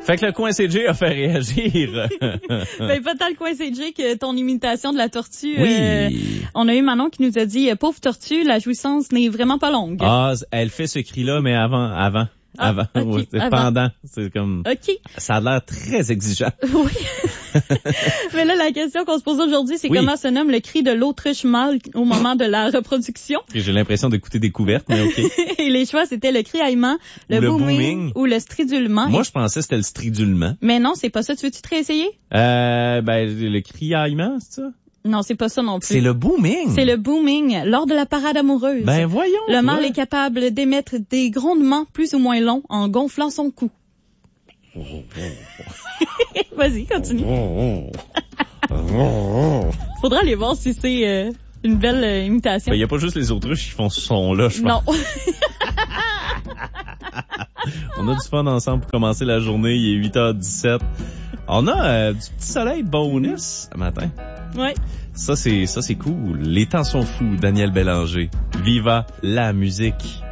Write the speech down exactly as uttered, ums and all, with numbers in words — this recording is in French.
Fait que le coin C J a fait réagir. Ben, pas tant le coin C J que ton imitation de la tortue. Oui. Euh, on a eu Manon qui nous a dit, pauvre tortue, la jouissance n'est vraiment pas longue. Ah, elle fait ce cri-là, mais avant, avant. Ah, avant, okay, ouais, c'est avant. pendant, c'est comme, OK. ça a l'air très exigeant. Oui. Mais là, la question qu'on se pose aujourd'hui, c'est Oui. comment se nomme le cri de l'autruche mâle au moment de la reproduction. Et j'ai l'impression d'écouter Découverte, mais OK. Et les choix, c'était le criaillement, le, Ou le booming, booming. ou le stridulement. Moi, je pensais que c'était le stridulement. Mais non, c'est pas ça. Tu veux-tu te réessayer? Euh, ben, le criaillement, c'est ça? Non, c'est pas ça non plus. C'est le booming. C'est le booming. Lors de la parade amoureuse. Ben, voyons. Le mâle ouais. est capable d'émettre des grondements plus ou moins longs en gonflant son cou. Vas-y, continue. Faudra aller voir si c'est euh, une belle euh, imitation. Ben, y a pas juste les autruches qui font ce son-là, je pense. Non. On a du fun ensemble pour commencer la journée. Il est huit heures dix-sept. On a euh, du petit soleil bonus ce matin. Ouais. Ça, c'est, ça, c'est cool. Les temps sont fous, Daniel Bélanger. Viva la musique.